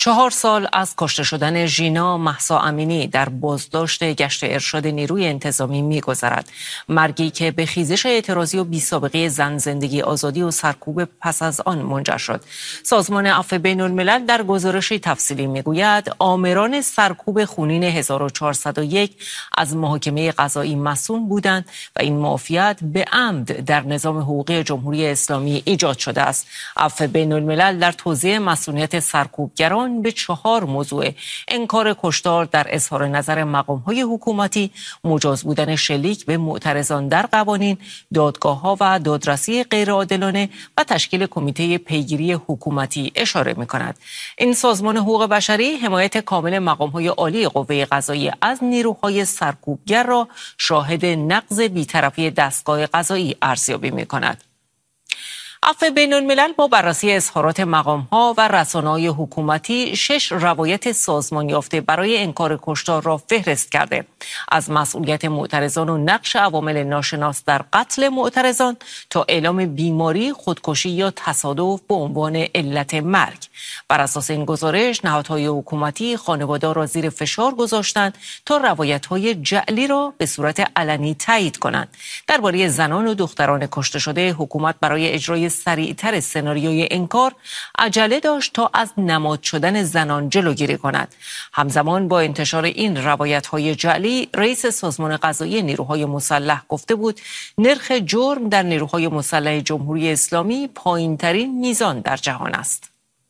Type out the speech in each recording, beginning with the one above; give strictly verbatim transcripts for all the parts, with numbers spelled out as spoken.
چهار سال از کشته شدن ژینا مهسا امینی در بازداشت گشت ارشاد نیروی انتظامی می‌گذرد. مرگی که به خیزش اعتراضی و بی‌سابقه زن، زندگی، آزادی و سرکوب پس از آن منجر شد. سازمان عفو بین‌الملل در گزارشی تفصیلی می‌گوید آمران سرکوب خونین هزار و چهارصد و یک از محاکمه قضایی مصون بودند و این معافیت به عمد در نظام حقوقی جمهوری اسلامی ایجاد شده است. عفو بین‌الملل در توضیح مسئولیت سرکوبگران به چهار موضوع: انکار کشتار در اظهار نظر مقام‌های حکومتی، مجاز بودن شلیک به معترضان در قوانین، دادگاه‌ها و دادرسی غیرعادلانه و تشکیل کمیته پیگیری حکومتی اشاره می‌کند. این سازمان حقوق بشری حمایت کامل مقام‌های عالی قوه قضاییه از نیروهای سرکوبگر را شاهد نقض بی‌طرفی دستگاه قضایی ارزیابی می‌کند. عفو بین‌الملل با بررسی اظهارات مقام‌ها و رسانه‌های حکومتی شش روایت سازمان یافته برای انکار کشتار را فهرست کرده. از مسئولیت معترضان و نقش عوامل ناشناس در قتل معترضان تا اعلام بیماری، خودکشی یا تصادف به عنوان علت مرگ. بر اساس این گزارش، نهادهای حکومتی خانواده را زیر فشار گذاشتند تا روایت‌های جعلی را به صورت علنی تایید کنند. درباره زنان و دختران کشته شده، حکومت برای اجرای سریعتر سناریوی انکار عجله داشت تا از نماد شدن زنان جلوگیری کند. همزمان با انتشار این روایت‌های جعلی، رئیس سازمان قضایی نیروهای مسلح گفته بود نرخ جرم در نیروهای مسلح جمهوری اسلامی پایین‌ترین میزان در جهان است.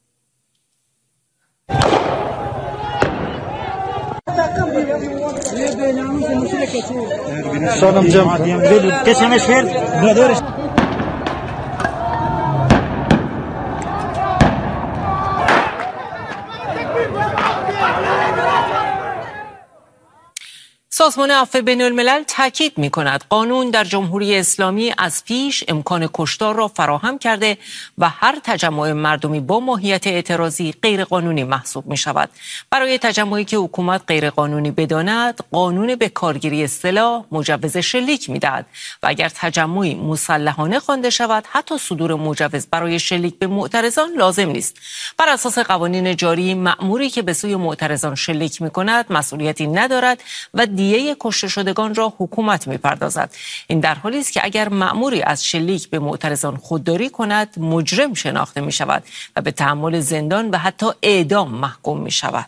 سازمان عفو بین‌الملل تاکید می‌کند قانون در جمهوری اسلامی از پیش امکان کشتار را فراهم کرده و هر تجمع مردمی با ماهیت اعتراضی غیرقانونی محسوب می‌شود. برای تجمعی که حکومت غیرقانونی بداند، قانون به کارگیری سلاح مجوز شلیک می‌دهد و اگر تجمعی مسلحانه خوانده شود، حتی صدور مجوز برای شلیک به معترضان لازم نیست. بر اساس قوانین جاری، مأموری که به سوی معترضان شلیک می‌کند مسئولیتی ندارد و دیه کشته شدگان را حکومت می‌پردازد. این در حالی است که اگر مأموری از شلیک به معترضان خودداری کند، مجرم شناخته می‌شود و به تحمل زندان و حتی اعدام محکوم می‌شود.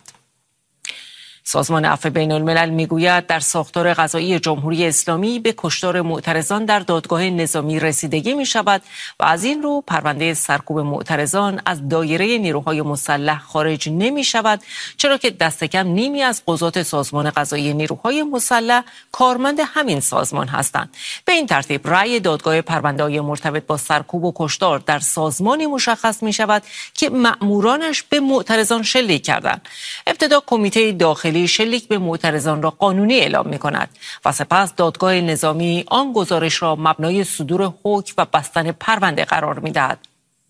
سازمان عفو بین‌الملل میگوید در ساختار قضایی جمهوری اسلامی به کشتار معترضان در دادگاه نظامی رسیدگی می شود و از این رو پرونده سرکوب معترضان از دایره نیروهای مسلح خارج نمی شود، چرا که دست کم نیمی از قضات سازمان قضایی نیروهای مسلح کارمند همین سازمان هستند. به این ترتیب رأی دادگاه پرونده‌های مرتبط با سرکوب و کشتار در سازمانی مشخص می شود که مأمورانش به معترضان شلیک کردند. ابتدا کمیته داخلی شلیک به معترضان را قانونی اعلام می کند و سپس دادگاه نظامی آن گزارش را مبنای صدور حکم و بستن پرونده قرار می دهد.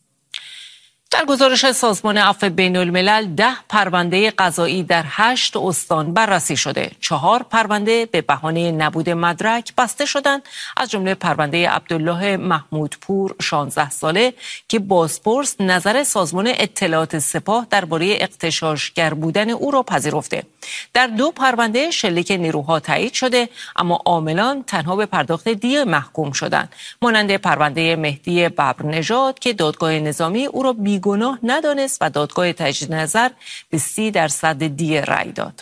در گزارش سازمان عفو بین‌الملل ده پرونده قضایی در هشت استان بررسی شده. چهار پرونده به بهانه نبود مدرک بسته شدند، از جمله پرونده عبدالله محمودپور شانزده ساله که بازپرس نظر سازمان اطلاعات سپاه درباره اغتشاشگر بودن او را پذیرفته. در دو پرونده شلیک نیروها تایید شده، اما عاملان تنها به پرداخت دیه محکوم شدند، مانند پرونده مهدی ببرنژاد که دادگاه نظامی او را بیگناه ندانست و دادگاه تجدید نظر به سی درصد دیه رأی داد.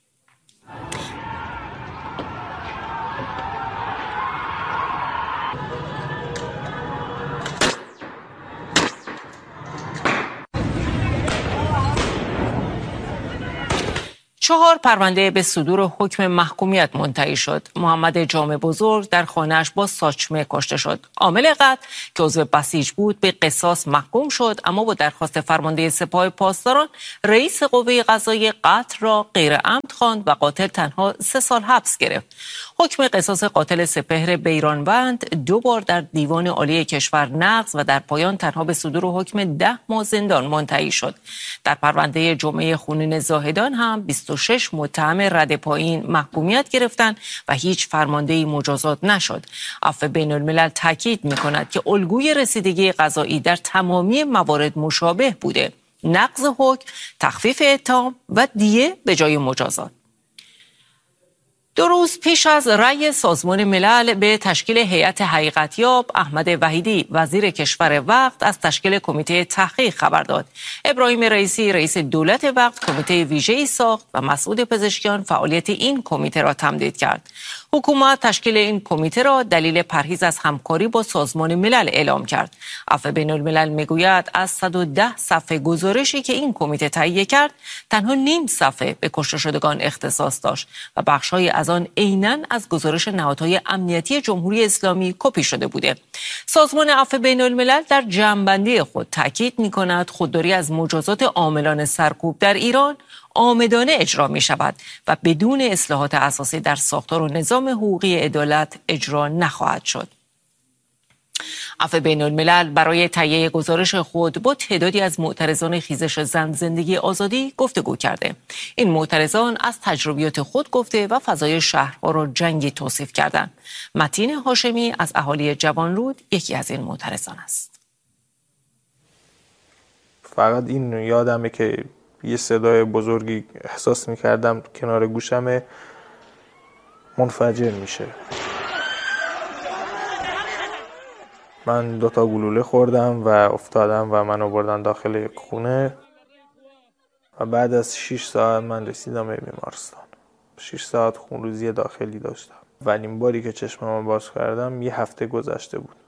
چهار پرونده به صدور حکم محکومیت منتهی شد. محمد جامع بزرگ در خانه‌اش با ساچمه کشته شد. عامل قتل که عضو بسیج بود به قصاص محکوم شد، اما با درخواست فرمانده سپاه پاسداران رئیس قوه قضاییه قتل را غیر عمد خواند و قاتل تنها سه سال حبس گرفت. حکم قصاص قاتل سپهر بیرانوند دو بار در دیوان عالی کشور نقض و در پایان تنها به صدور حکم ده ماه زندان منتهی شد. در پرونده جمعه خونین زاهدان هم بیست و شش متهم رد پایین محکومیت گرفتند و هیچ فرماندهی مجازات نشد. عفو بین‌الملل تاکید می‌کند که الگوی رسیدگی قضایی در تمامی موارد مشابه بوده. نقض حکم، تخفیف اتهام و دیه به جای مجازات. دو روز پیش از رأی سازمان ملل به تشکیل هیئت حقیقتیاب، احمد وحیدی وزیر کشور وقت از تشکیل کمیته تحقیق خبر داد. ابراهیم رئیسی رئیس دولت وقت کمیته ویژه‌ای ساخت و مسعود پزشکیان فعالیت این کمیته را تمدید کرد. حکومت تشکیل این کمیته را دلیل پرهیز از همکاری با سازمان ملل اعلام کرد. عفو بین الملل میگوید از صد و ده صفحه گزارشی که این کمیته تهیه کرد، تنها نیم صفحه به کشته شدگان اختصاص داشت و بخش‌های از آن عیناً از گزارش نهادهای امنیتی جمهوری اسلامی کپی شده بوده. سازمان عفو بین الملل در جمع‌بندی خود تاکید می‌کند خودداری از مجازات عاملان سرکوب در ایران عامدانه اجرا می شود و بدون اصلاحات اساسی در ساختار و نظام حقوقی عدالت اجرا نخواهد شد. عفو بین الملل برای تهیه گزارش خود با تعدادی از معترضان خیزش زن زندگی آزادی گفتگو کرده. این معترضان از تجربیات خود گفته و فضای شهرها را جنگی توصیف کردند. متین هاشمی از اهالی جوانرود یکی از این معترضان است. فقط این یادمه که یه صدای بزرگی احساس میکردم کنار گوشم منفجر میشه. من دوتا گلوله خوردم و افتادم و منو بردن داخل یک خونه و بعد از شش ساعت من رسیدم به بیمارستان. شش ساعت خونریزی داخلی داشتم. اولین باری که چشممو باز کردم یه هفته گذشته بود.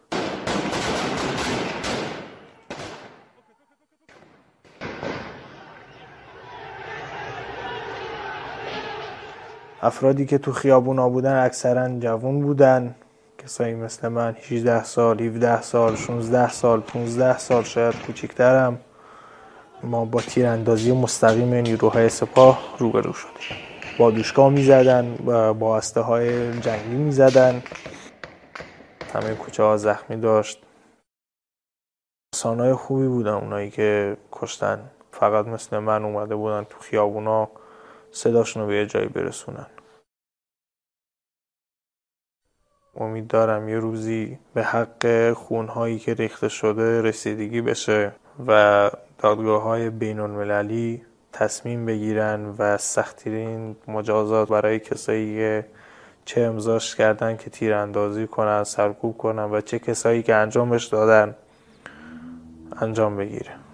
افرادی که تو خیابونا بودن اکثرا جوان بودن، کسایی مثل من هجده سال، هفده سال، شانزده سال، پانزده سال، شاید کوچیک‌ترم. ما با تیراندازی مستقیم نیروهای سپاه روبرو شدیم. با دوشکا می‌زدن و با اسلحه‌های جنگی می‌زدن. همه کوچه ها زخمی داشت. انسانای خوبی بودن اونایی که کشتن. فقط مثل من اومده بودن تو خیابونا صداشون رو به یه جایی برسونن. امید دارم یه روزی به حق خونهایی که ریخته شده رسیدگی بشه و دادگاه‌های بین‌المللی تصمیم بگیرن و سخت‌ترین مجازات برای کسایی که چه امضاش کردن که تیراندازی کنن، سرکوب کنن و چه کسایی که انجامش دادن انجام بگیره.